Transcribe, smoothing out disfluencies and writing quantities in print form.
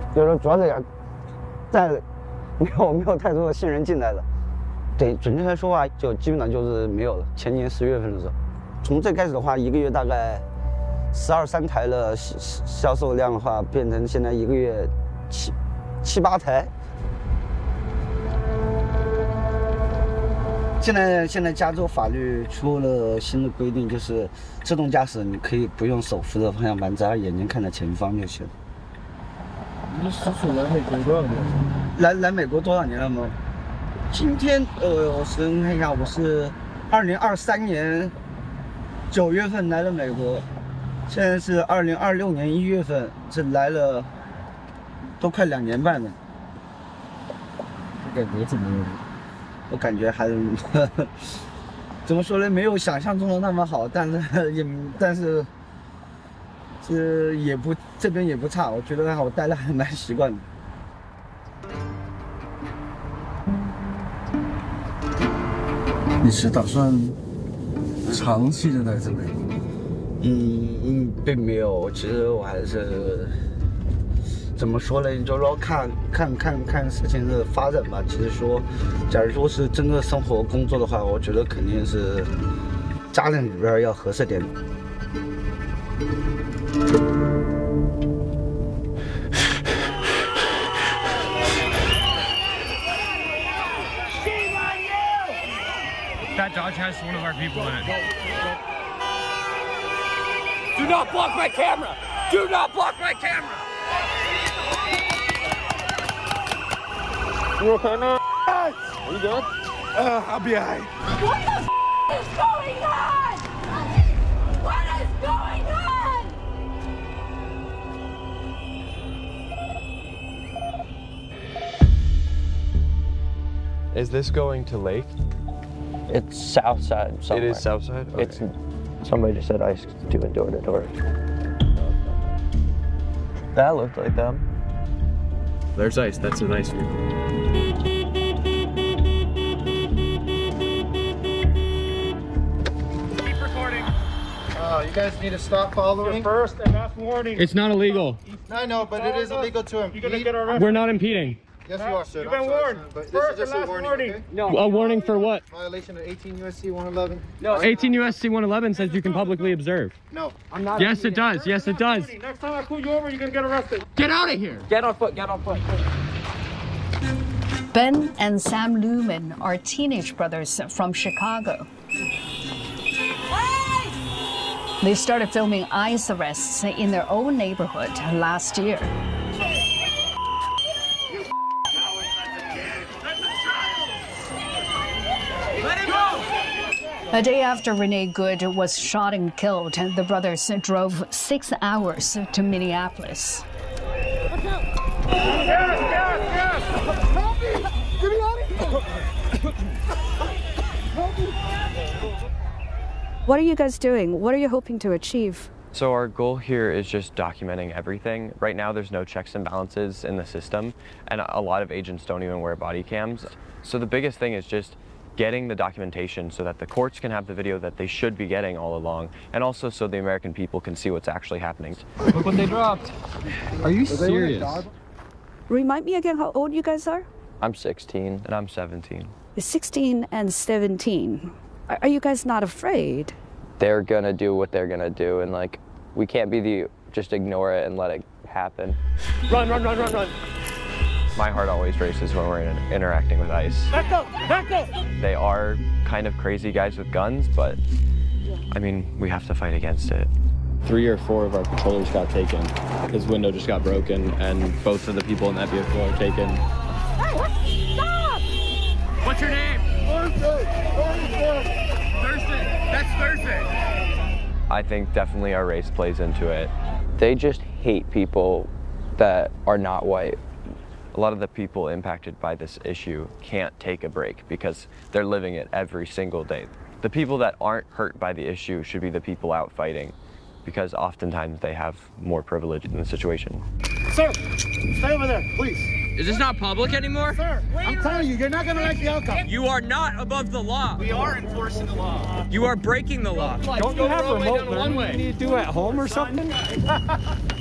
就是主要是在没有太多的新人进来了。对，准确来说啊，就基本上就是没有了。前年10月份的时候，从最开始的话，一个月大概12、13台的销售量的话，变成现在一个月7、8台。现在加州法律出了新的规定，就是自动驾驶你可以不用手扶着方向盘，只要眼睛看着前方就行。 你叔叔来美国多少年？ 来美国多少年了吗？今天我先看一下，我是2023年9月份来了美国，现在是2026年1月份，这来了都快2年半了。 感觉怎么样？ 我感觉还是怎么说呢？没有想象中的那么好，但是这边也不差，我觉得我待的还蛮习惯的。 你是打算长期的待在美国？ 并没有。其实我还是怎么说呢？就是说看事情的发展吧。其实说，假如说是真的生活工作的话，我觉得肯定是家人里边要合适点。 That Dodge has one of our people in it. Do not block my camera! Do not block my camera! You okay now? Are you good? I'll be alright. What the is going on? What is going on? Is this going to Lake? It's south side somewhere. It is south side? Okay. It's somebody just said ice doing door to door. That looked like them. There's ice. That's an ice vehicle. Keep recording. You guys need to stop following. First and last warning. It's not illegal. I know, but it is illegal to impede. You're gonna get arrested. We're not impeding. Yes, you are, sir. You've been warned. But First this is and just a last warning. warning. Okay? A warning for what? Violation of 18 USC 111. No, 18 USC 111 says you can publicly observe. No. I'm not. Yes, it does. Yes, it does. Next time I pull you over, you're gonna get arrested. Get out of here. Get on foot, get on foot. Ben and Sam Lumen are teenage brothers from Chicago. They started filming ICE arrests in their own neighborhood last year. A day after Renee Good was shot and killed, the brothers drove 6 hours to Minneapolis. What are you guys doing? What are you hoping to achieve? So our goal here is just documenting everything. Right now there's no checks and balances in the system, and a lot of agents don't even wear body cams. So the biggest thing is just getting the documentation so that the courts can have the video that they should be getting all along, and also so the American people can see what's actually happening. Look what they dropped. Are you serious? Remind me again how old you guys are? I'm 16 and I'm 17. 16 and 17. Are you guys not afraid? They're gonna do what they're gonna do, and like, we can't be just ignore it and let it happen. Run, run, run, run, run. My heart always races when we're interacting with ICE. Back up! Back up! They are kind of crazy guys with guns, but I mean, we have to fight against it. 3 or 4 of our patrollers got taken. His window just got broken, and both of the people in that vehicle are taken. Hey, stop! What's your name? Thursday. That's Thursday. I think definitely our race plays into it. They just hate people that are not white. A lot of the people impacted by this issue can't take a break because they're living it every single day. The people that aren't hurt by the issue should be the people out fighting, because oftentimes they have more privilege in the situation. Sir, stay over there, please. Is this not public anymore? Sir, I'm telling you, you're not gonna like the outcome. You are not above the law. We are enforcing the law. You are breaking the law. Don't you have remote learning you need to do at home or something?